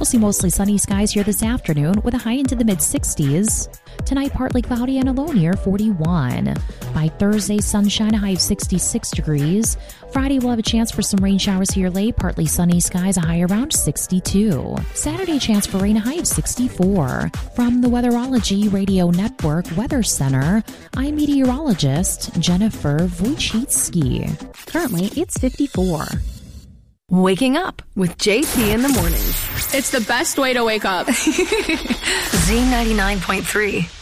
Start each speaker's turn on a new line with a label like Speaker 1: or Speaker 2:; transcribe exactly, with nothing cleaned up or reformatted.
Speaker 1: see mostly sunny skies here this afternoon with a high into the mid-sixties. Tonight, partly cloudy and a low near forty-one. By Thursday, sunshine, a high of sixty-six degrees. Friday, we'll have a chance for some rain showers here late. Partly sunny skies, a high around sixty-two. Saturday, chance for rain, a high of sixty-four. From the Weatherology Radio Network Weather Center, I'm meteorologist Jennifer Wojcicki. Currently, it's fifty-four.
Speaker 2: Waking up with J P in the mornings.
Speaker 3: It's the best way to wake up.
Speaker 2: Z ninety-nine point three.